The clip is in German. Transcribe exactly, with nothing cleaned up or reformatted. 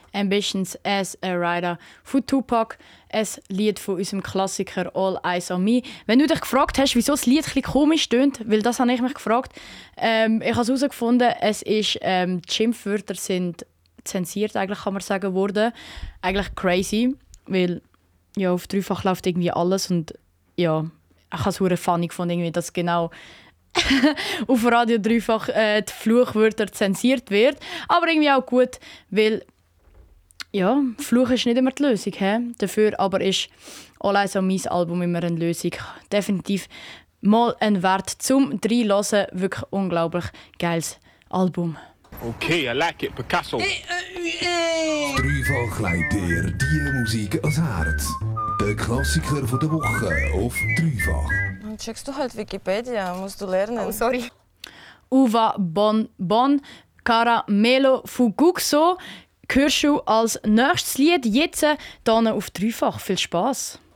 Ambitions as a Rider von Tupac. Ein Lied von unserem Klassiker All Eyes on Me. Wenn du dich gefragt hast, wieso das Lied ein bisschen komisch tönt, weil das habe ich mich gefragt. Ähm, ich habe herausgefunden, es ist, ähm, die Schimpfwörter sind zensiert, eigentlich kann man sagen, worden. Eigentlich crazy, weil ja, auf dreifach läuft irgendwie alles und ja, ich habe es sehr funny gefunden, irgendwie, dass genau auf Radio dreifach äh, die Fluchwörter zensiert wird. Aber irgendwie auch gut, weil ja, Fluch ist nicht immer die Lösung. He? Dafür aber ist All Eyes on Me's Album immer eine Lösung. Definitiv mal ein Wert zum Reinhören. Wirklich unglaublich geiles Album. Okay, I like it, Picasso. Dreifach leitet dir die Musik ans Herz. Der Klassiker von der Woche auf Dreifach. Dann checkst du halt Wikipedia, musst du lernen. Oh, sorry. Uva Bon Bon Caramelo Fuguxo hörst du als nächstes Lied jetzt hier auf Dreifach. Viel Spass!